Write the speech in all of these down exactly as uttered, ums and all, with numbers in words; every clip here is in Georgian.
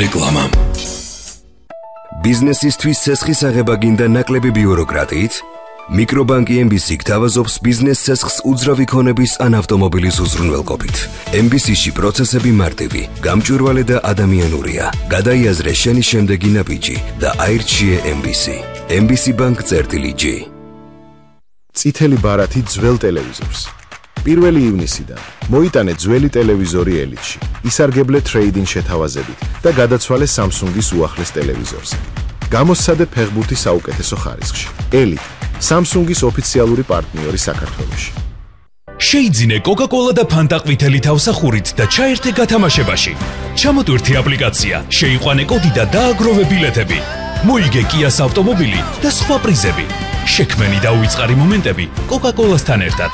რეკლამა. ბიზნესისთვის ცესხის აღება გინდა ნაკლები ბიუროკრატიით? მიკრობანკი ემ ბი სი გთავაზობს ბიზნეს ცესხს უძრავი ქონების ან ავტომობილის უზრუნველყოფით. ემ ბი სი-ში პროცესები მარტივი, გამჭვირვალე და ადამიანურია. გადაიაზრე შენი შემდეგი ნაბიჯი და აირჩიე ემ ბი სი. ემ ბი სი ბანკ წერტილი ჯი. წითელი ბარათი ძველ ტელევიზორს. პირველი ივნისიდან მოიტანე ძველი ტელევიზორი ელიტში. ისარგებლე ტრეიდინგ შეთავაზებით და გადაცვალე Samsung-ის უახლეს ტელევიზორზე. გამოსცადე ფეხბურთი საუკეთესო ხარისხში. ელიტ, Samsung-ის ოფიციალური პარტნიორი საქართველოში. შეიძინე Coca-Cola და Fanta ყვითელი თავსახურით და ჩაერთე გათამაშებაში. ჩამოტვირთე აპლიკაცია, შეიყვანე კოდი და დააგროვე ბილეთები. მოიგე Kia-ს ავტომობილი და სხვა პრიზები. შექმენი და უიწყარი მომენტები Coca-Cola-სთან ერთად.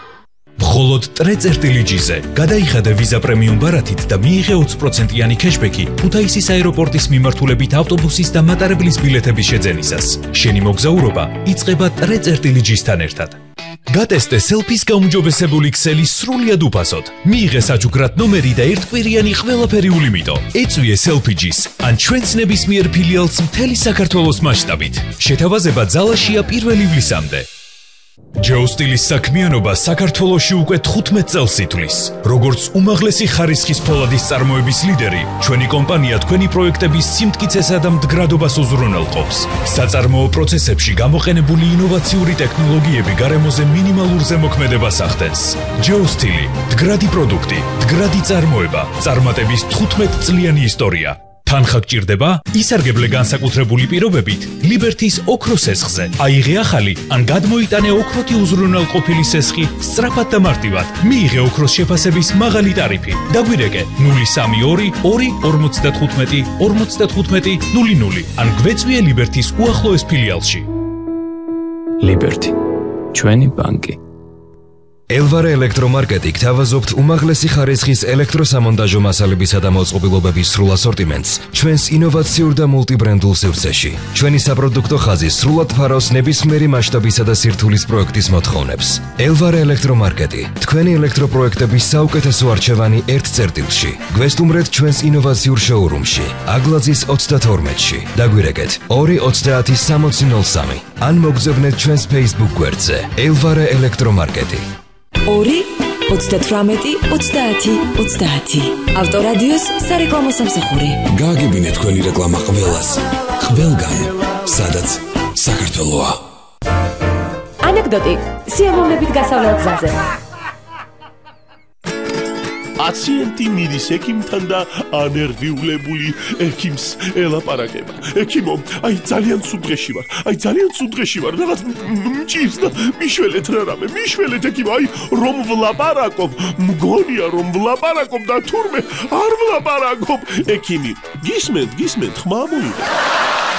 მხოლოდ ტრეწერტილი ჯიზე გადაიხადე ვიზა პრემიუმ ბარათით და მიიღე ოცი პროცენტიანი ქეშბექი ქუთაისის აეროპორტის მიმართულებით ავტობუსის და მატარებლის ბილეთების შეძენისას. შენი მოგზაურობა იწყება ტრეწერტილი ჯისთან ერთად. გატესტე სელფის გაუმჯობესებული ქსელი სრულიად უფასოდ. მიიღე საჩუქრად ნომერი და ერთკვირიანი ყველაფერი ულიმიტო. ეწვიე სელფი ჯის ან ჩვენს ნებისმიერ ფილიალს მთელი საქართველოს მასშტაბით. შეთავაზება ძალაშია პირველი ივლისამდე. ჯეოსტილის საქმიანობა საქართველოში უკვე თხუთმეტ წელს ითვლის. როგორც უმაღლესი ხარისხის ფოლადის წარმოების ლიდერი, ჩვენი კომპანია თქვენი პროექტების სიმტკიცესა და მდგრადობას უზრუნველყოფს. საწარმოო პროცესებში გამოყენებული ინოვაციური ტექნოლოგიები გარემოზე მინიმალურ ზემოქმედებას ახდენს. ჯეოსტილი, მდგრადი პროდუქტი, მდგრადი წარმოება, წარმატების თხუთმეტ წლიანი ისტორია. თანხა გჭირდება? ისარგებლე განსაკუთრებული პირობებით ლიბერთის ოქროს სესხზე. აიღე ახალი ან გადმოიტანე ოქროთი უზრუნველყოფილი სესხი სწრაფად და მარტივად. მიიღე ოქროს შეფასების მაღალი ტარიფი. დაგვირეკე ნული სამი ორი ორი ორმოცდათხუთმეტი ორმოცდათხუთმეტი ნული ნული ან გვეწვიე ლიბერთის უახლოეს ფილიალში. ლიბერთი, ჩვენი ბანკი. ელვარე ელექტრომარკეტი გთავაზობთ უმაღლესი ხარისხის ელექტროსამონტაჟო მასალებისა და მოწყობილობების სრულ ასორტიმენტს ჩვენს ინოვაციურ და მულტიბრენდულ სივრცეში. ჩვენი საპროდუქტო ხაზი სრულად ფარავს ნებისმიერი მასშტაბისა და სირთულის პროექტის მოთხოვნებს. ელვარე ელექტრომარკეტი, თქვენი ელექტროპროექტების საუკეთესო არჩევანი ერთ წერტილში. გვესტუმრეთ ჩვენს ინოვაციურ შოურუმში, აგლაძის ოცდათორმეტში. დაგვირეკეთ ორი ოცდაათი სამოცი ნული სამი ან მოგზავნეთ ჩვენს Facebook გვერდზე ელვარე ელექტრომარკეტი. ორი ოცდათვრამეტი ოცდაათი ოცდაათი. ავტორადიოს სარეკლამო სამსახური. გააგებინეთ თქვენი რეკლამა ყველას, ყველგან, სადაც საქართველოა. ანეკდოტი სიამოვნებით გასავლელ გზაზე. პაციენტი მიდის ექიმთან და ანერვიულებული ექიმს ელაპარაკება. ექიმო, აი ძალიან სუდღეში ვარ, აი ძალიან სუდღეში ვარ, რაღაც მჭირს და მიშველეთ რა რამე, მიშველეთ ექიმო, აი რომ ვლაპარაკობ, მგონია რომ ვლაპარაკობ და თურმე არ ვლაპარაკობ. ექიმი, გისმენთ, გისმენთ, ხმა მოიდა.